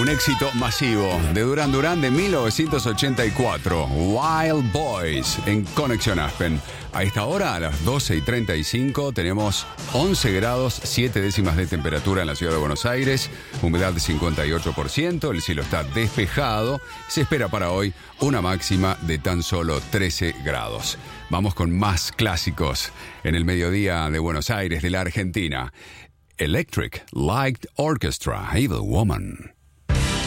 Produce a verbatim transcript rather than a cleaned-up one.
Un éxito masivo de Duran Duran de mil novecientos ochenta y cuatro, Wild Boys, en Conexión Aspen. A esta hora, a las doce y treinta y cinco, tenemos once grados, siete décimas de temperatura en la ciudad de Buenos Aires, humedad de cincuenta y ocho por ciento, el cielo está despejado, se espera para hoy una máxima de tan solo trece grados. Vamos con más clásicos en el mediodía de Buenos Aires, de la Argentina. Electric Light Orchestra, Evil Woman.